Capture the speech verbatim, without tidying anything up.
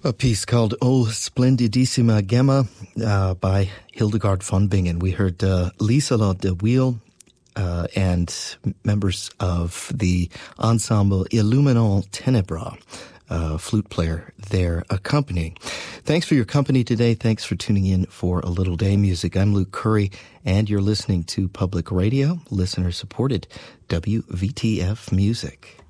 A piece called O Splendidissima Gemma uh, by Hildegard von Bingen. We heard uh, Lieselotte de Wiel uh, and members of the ensemble Illuminant Tenebra, uh, flute player there accompanying. Thanks for your company today. Thanks for tuning in for A Little Day Music. I'm Luke Curry, and you're listening to Public Radio, listener-supported W V T F Music.